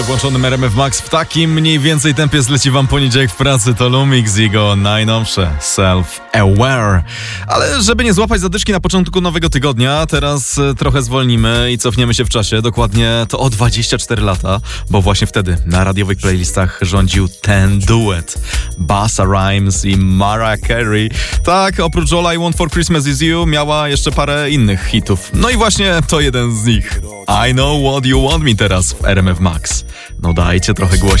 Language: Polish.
Włączonym RMF Max w takim mniej więcej tempie zleci wam poniedziałek w pracy. To Lumix i go najnowsze Self-Aware. Ale żeby nie złapać zadyszki na początku nowego tygodnia, teraz trochę zwolnimy i cofniemy się w czasie. Dokładnie to o 24 lata, bo właśnie wtedy na radiowych playlistach rządził ten duet Busta Rhymes i Mariah Carey. Tak, oprócz All I Want for Christmas Is You miała jeszcze parę innych hitów. No i właśnie to jeden z nich. I Know What You Want Me teraz w RMF Max. No dajcie trochę głośniej.